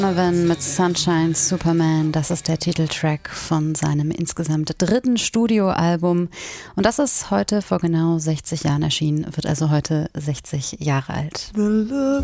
Donovan mit Sunshine Superman, das ist der Titeltrack von seinem insgesamt 3. Studioalbum und das ist heute vor genau 60 Jahren erschienen, wird also heute 60 Jahre alt.